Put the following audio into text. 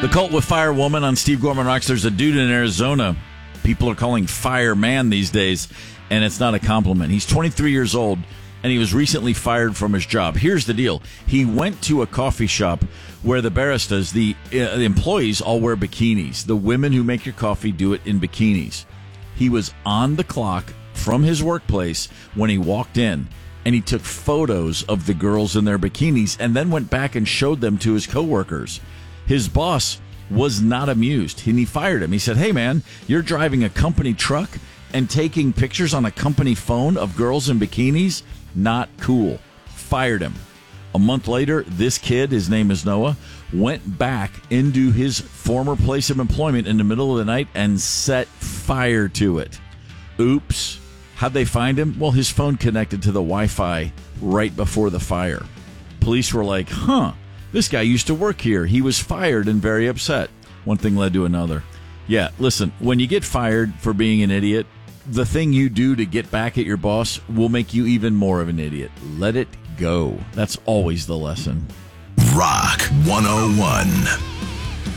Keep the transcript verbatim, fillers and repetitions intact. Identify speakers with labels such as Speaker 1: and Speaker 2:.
Speaker 1: The Cult with Firewoman on Steve Gorman Rocks. There's a dude in Arizona people are calling Fireman these days, and it's not a compliment. He's twenty-three years old, and he was recently fired from his job. Here's the deal. He went to a coffee shop where the baristas, the, uh, the employees, all wear bikinis. The women who make your coffee do it in bikinis. He was on the clock from his workplace when he walked in, and he took photos of the girls in their bikinis and then went back and showed them to his coworkers. His boss was not amused, and he fired him. He said, hey, man, you're driving a company truck and taking pictures on a company phone of girls in bikinis? Not cool. Fired him. A month later, this kid, his name is Noah, went back into his former place of employment in the middle of the night and set fire to it. Oops. How'd they find him? Well, his phone connected to the Wi-Fi right before the fire. Police were like, huh, this guy used to work here. He was fired and very upset. One thing led to another. Yeah, listen, when you get fired for being an idiot, the thing you do to get back at your boss will make you even more of an idiot. Let it go. That's always the lesson.
Speaker 2: Rock one oh one.